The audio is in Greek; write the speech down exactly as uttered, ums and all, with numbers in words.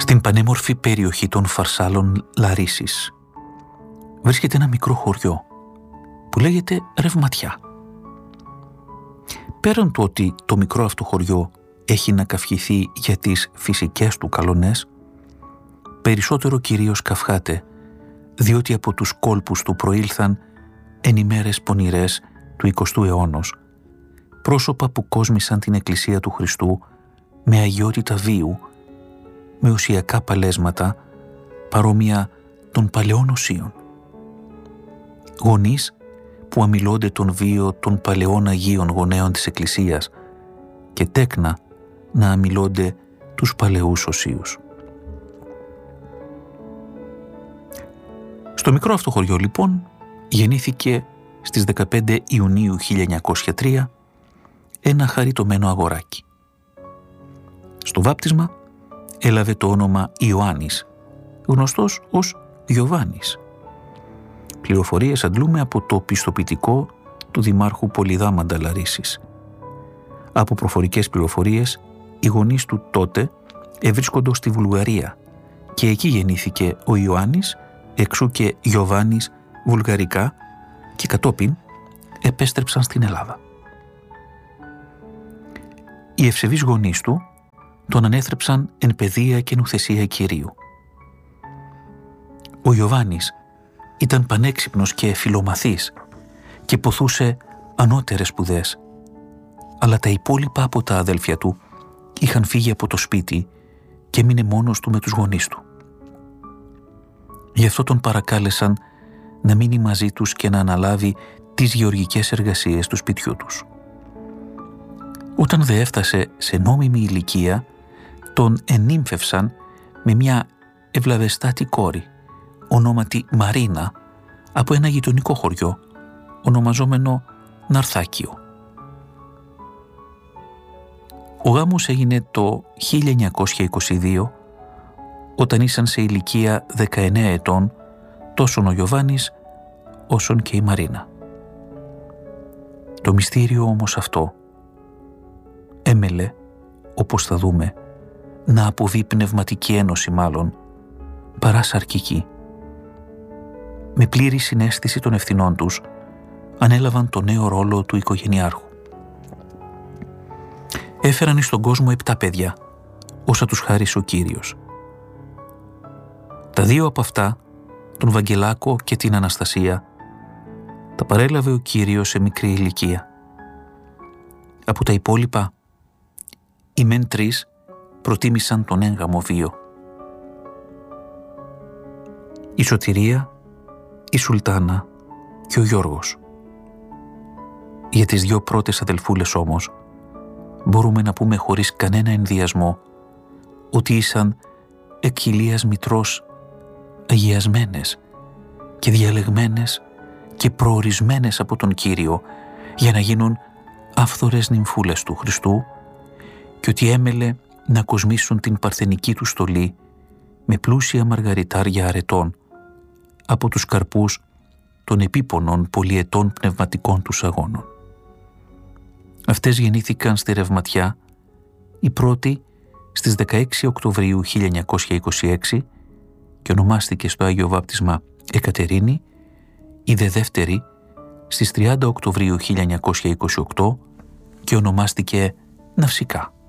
Στην πανέμορφη περιοχή των Φαρσάλων Λαρίσης βρίσκεται ένα μικρό χωριό που λέγεται Ρευματιά. Πέραν του ότι το μικρό αυτό χωριό έχει να καυχηθεί για τις φυσικές του καλονές, περισσότερο κυρίως καυχάται διότι από τους κόλπους του προήλθαν εν ημέρες πονηρές του εικοστού αιώνος πρόσωπα που κόσμησαν την Εκκλησία του Χριστού με αγιότητα βίου, με ουσιακά παλέσματα παρόμοια των παλαιών οσίων. Γονείς που αμιλώνται τον βίο των παλαιών Αγίων γονέων της Εκκλησίας και τέκνα να αμιλώνται τους παλαιούς οσίους. Στο μικρό αυτό χωριό λοιπόν γεννήθηκε στις δεκαπέντε Ιουνίου χίλια εννιακόσια τρία ένα χαριτωμένο αγοράκι. Στο βάπτισμα έλαβε το όνομα Ιωάννης, γνωστός ως Γιωβάνης. Πληροφορίες αντλούμε από το πιστοποιητικό του Δημάρχου Πολυδάμαντα Λαρίσης. Από προφορικές πληροφορίες, οι γονείς του τότε ευρίσκοντος στη Βουλγαρία και εκεί γεννήθηκε ο Ιωάννης, εξού και Γιωβάνης βουλγαρικά, και κατόπιν επέστρεψαν στην Ελλάδα. Οι ευσεβείς γονείς του τον ανέθρεψαν εν παιδεία και νουθεσία Κυρίου. Ο Ιωβάνης ήταν πανέξυπνος και φιλομαθής και ποθούσε ανώτερες σπουδές, αλλά τα υπόλοιπα από τα αδέλφια του είχαν φύγει από το σπίτι και μείνε μόνος του με τους γονείς του. Γι' αυτό τον παρακάλεσαν να μείνει μαζί τους και να αναλάβει τις γεωργικές εργασίες του σπιτιού τους. Όταν δε έφτασε σε νόμιμη ηλικία, τον ενύμφευσαν με μια ευλαβεστάτη κόρη, ονόματι Μαρίνα, από ένα γειτονικό χωριό, ονομαζόμενο Ναρθάκιο. Ο γάμος έγινε το χίλια εννιακόσια είκοσι δύο, όταν ήσαν σε ηλικία δεκαεννέα ετών τόσον ο Γιωβάνης όσον και η Μαρίνα. Το μυστήριο όμως αυτό έμελε, όπως θα δούμε, να αποβεί πνευματική ένωση μάλλον, παρά σαρκική. Με πλήρη συναίσθηση των ευθυνών τους, ανέλαβαν το νέο ρόλο του οικογενειάρχου. Έφεραν εις τον κόσμο επτά παιδιά, όσα τους χάρισε ο Κύριος. Τα δύο από αυτά, τον Βαγγελάκο και την Αναστασία, τα παρέλαβε ο Κύριος σε μικρή ηλικία. Από τα υπόλοιπα, οι μεν τρεις προτίμησαν τον έγγαμο βίο. Η Σωτηρία, η Σουλτάνα και ο Γιώργος. Για τις δυο πρώτες αδελφούλες όμως, μπορούμε να πούμε χωρίς κανένα ενδιασμό ότι ήσαν εκ χιλίας μητρός αγιασμένες και διαλεγμένες και προορισμένες από τον Κύριο για να γίνουν άφθορες νυμφούλες του Χριστού και ότι έμελε να κοσμήσουν την παρθενική του στολή με πλούσια μαργαριτάρια αρετών από τους καρπούς των επίπονων πολυετών πνευματικών τους αγώνων. Αυτές γεννήθηκαν στη Ρευματιά, η πρώτη στις δεκαέξι Οκτωβρίου χίλια εννιακόσια είκοσι έξι και ονομάστηκε στο Άγιο Βάπτισμα Εκατερίνη, η δε δεύτερη στις τριάντα Οκτωβρίου χίλια εννιακόσια είκοσι οκτώ και ονομάστηκε Ναυσικά.